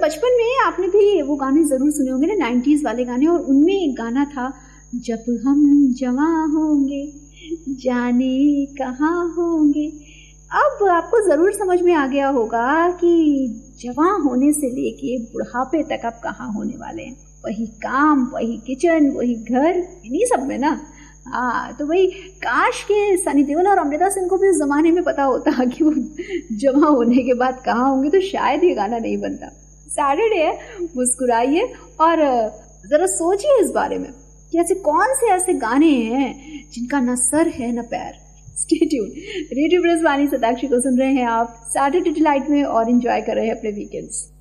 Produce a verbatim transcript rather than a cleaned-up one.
बचपन में आपने भी वो गाने जरूर सुने होंगे ना, नाइन्टीज वाले गाने, और उनमें एक गाना था, जब हम जवां होंगे जाने कहाँ होंगे। अब आपको जरूर समझ में आ गया होगा कि जवां होने से लेके बुढ़ापे तक आप कहाँ होने वाले हैं। वही काम, वही किचन, वही घर, इन्हीं सब में ना। हाँ, तो वही काश के सनी देओल और अमृता सिंह को भी उस जमाने में पता होता कि वो जवां होने के बाद कहाँ होंगे, तो शायद ये गाना नहीं बनता। सैटरडे है, मुस्कुराइए और जरा सोचिए इस बारे में कि ऐसे कौन से ऐसे गाने हैं जिनका न सर है न पैर। स्टे ट्यून, रेडियो ब्रजवानी सदाक्षी को सुन रहे हैं आप सैटरडे डिलाइट में और एंजॉय कर रहे हैं अपने वीकेंड्स।